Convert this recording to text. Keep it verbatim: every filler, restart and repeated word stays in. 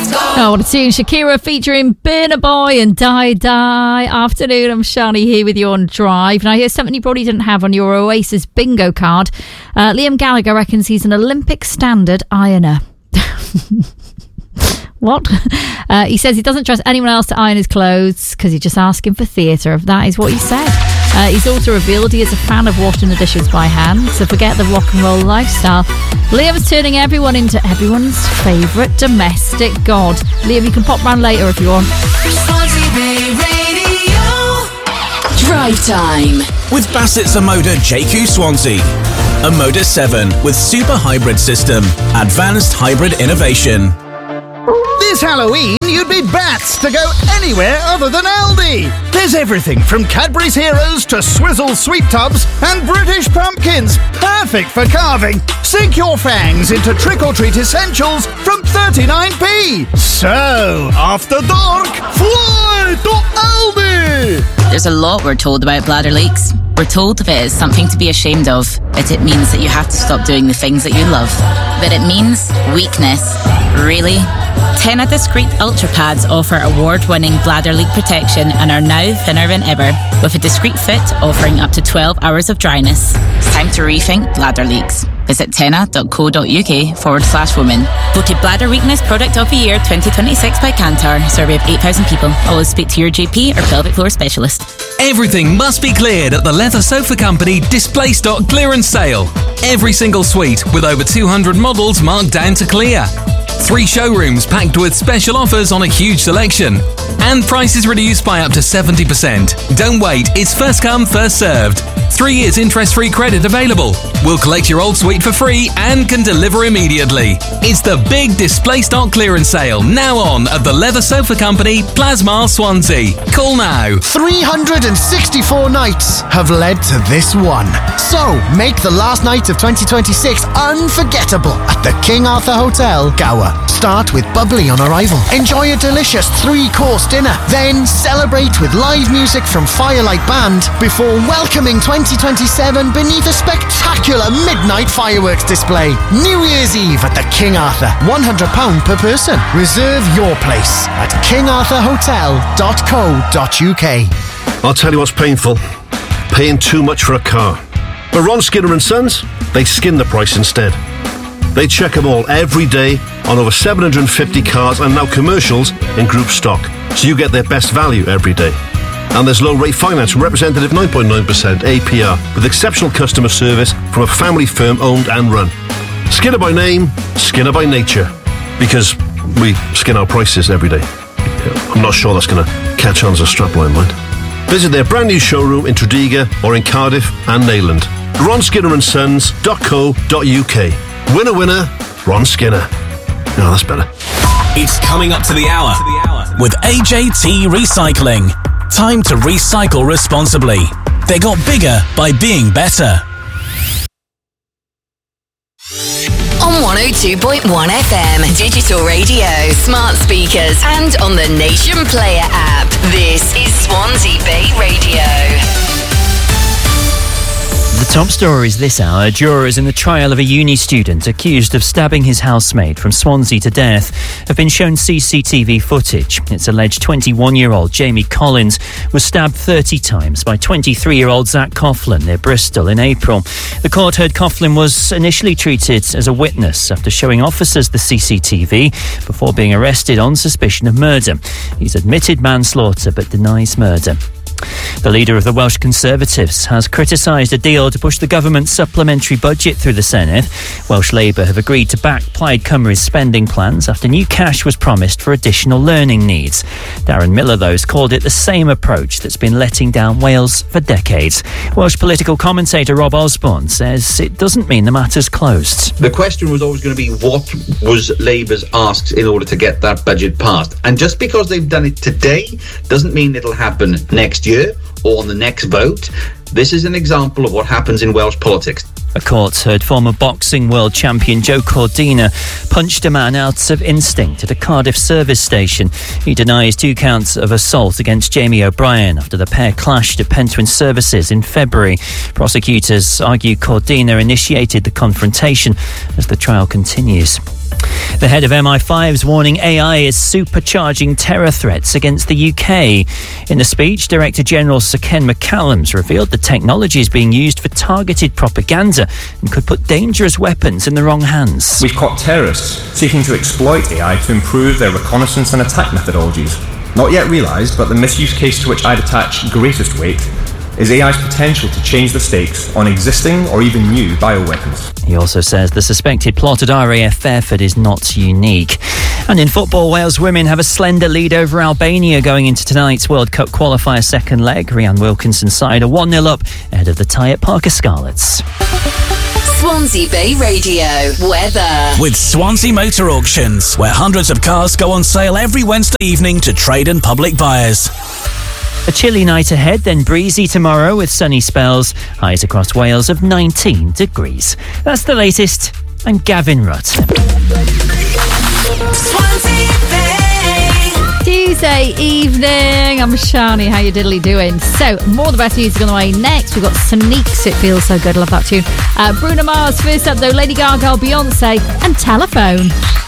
Oh, what a tune. Shakira featuring Burna Boy and Die Die. Afternoon, I'm Shani here with you on Drive. Now, here's something you probably didn't have on your Oasis bingo card. Uh, Liam Gallagher reckons he's an Olympic standard ironer. What? Uh, he says he doesn't trust anyone else to iron his clothes because he's just asking for theatre. That is what he said. Uh, he's also revealed he is a fan of washing the dishes by hand, so forget the rock and roll lifestyle. Liam's turning everyone into everyone's favourite domestic god. Liam, you can pop round later if you want. Drive time with Bassett's Amoda J Q Swansea. Amoda seven with super hybrid system. Advanced hybrid innovation. This Halloween, you'd be bats to go anywhere other than Aldi. There's everything from Cadbury's Heroes to Swizzle Sweet Tubs and British pumpkins. Perfect for carving. Sink your fangs into trick-or-treat essentials from thirty-nine p. So, after dark, fly to Aldi! There's a lot we're told about bladder leaks. We're told of it as something to be ashamed of, but it means that you have to stop doing the things that you love. But it means weakness. Really? Tena Discreet Ultra Pads offer award-winning bladder leak protection and are now thinner than ever, with a discreet fit offering up to twelve hours of dryness. It's time to rethink bladder leaks. Visit tena.co.uk forward slash woman. Voted Bladder Weakness Product of the Year twenty twenty-six by Kantar. Survey of eight thousand people. Always speak to your G P or pelvic floor specialist. Everything must be cleared at the Leather Sofa Company Display Stock Clearance Sale. Every single suite with over two hundred models marked down to clear. Three showrooms packed with special offers on a huge selection. And prices reduced by up to seventy percent. Don't wait, it's first come, first served. Three years interest-free credit available. We'll collect your old suite for free and can deliver immediately. It's the big Display Stock Clearance Sale now on at the Leather Sofa Company, Plasmar, Swansea. Call now. three hundred sixty-four nights have led to this one. So, make the last night of twenty twenty-six unforgettable at the King Arthur Hotel, Gower. Start with bubbly on arrival. Enjoy a delicious three-course dinner. Then celebrate with live music from Firelight Band before welcoming twenty twenty-seven beneath a spectacular midnight fireworks display. New Year's Eve at the King Arthur. one hundred pounds per person. Reserve your place at king arthur hotel dot co dot uk. I'll tell you what's painful. Paying too much for a car. But Ron Skinner and Sons, they skin the price instead. They check them all every day on over seven hundred fifty cars and now commercials in group stock, so you get their best value every day. And there's low rate finance from representative nine point nine percent A P R with exceptional customer service from a family firm owned and run. Skinner by name, Skinner by nature, because we skin our prices every day. I'm not sure that's going to catch on as a strapline, mind. Visit their brand new showroom in Tredegar or in Cardiff and Neyland. ron skinner and sons dot co dot uk. Winner, winner, Ron Skinner. Oh, that's better. It's coming up to the hour with A J T Recycling. Time to recycle responsibly. They got bigger by being better. On one oh two point one F M, digital radio, smart speakers, and on the Nation Player app. This is Swansea Bay Radio. The top stories this hour. Jurors in the trial of a uni student accused of stabbing his housemate from Swansea to death have been shown C C T V footage. It's alleged twenty-one-year-old Jamie Collins was stabbed thirty times by twenty-three-year-old Zach Coughlin near Bristol in April. The court heard Coughlin was initially treated as a witness after showing officers the C C T V before being arrested on suspicion of murder. He's admitted manslaughter but denies murder. The leader of the Welsh Conservatives has criticised a deal to push the government's supplementary budget through the Senedd. Welsh Labour have agreed to back Plaid Cymru's spending plans after new cash was promised for additional learning needs. Darren Miller, though, has called it the same approach that's been letting down Wales for decades. Welsh political commentator Rob Osborne says it doesn't mean the matter's closed. The question was always going to be what was Labour's asks in order to get that budget passed. And just because they've done it today doesn't mean it'll happen next year or on the next vote. This is an example of what happens in Welsh politics. A court heard former boxing world champion Joe Cordina punched a man out of instinct at a Cardiff service station. He denies two counts of assault against Jamie O'Brien after the pair clashed at Pentwyn Services in February. Prosecutors argue Cordina initiated the confrontation as the trial continues. The head of M I five's warning A I is supercharging terror threats against the U K. In a speech, Director General Sir Ken McCallum's revealed the technology is being used for targeted propaganda and could put dangerous weapons in the wrong hands. We've caught terrorists seeking to exploit A I to improve their reconnaissance and attack methodologies. Not yet realised, but the misuse case to which I'd attach greatest weight is A I's potential to change the stakes on existing or even new bioweapons. He also says the suspected plot at R A F Fairford is not unique. And in football, Wales women have a slender lead over Albania going into tonight's World Cup qualifier second leg. Rhiannon Wilkinson's side are one nil up ahead of the tie at Parker Scarlets. Swansea Bay Radio weather. With Swansea Motor Auctions, where hundreds of cars go on sale every Wednesday evening to trade and public buyers. A chilly night ahead, then breezy tomorrow with sunny spells. Highs across Wales of nineteen degrees. That's the latest. I'm Gavin Rutt. Tuesday evening. I'm Shani. How you diddly doing? So, more of the best music on the way next. We've got Sneaks. It feels so good. Love that tune. Uh, Bruno Mars. First up, though, Lady Gaga, Beyonce, and Telephone.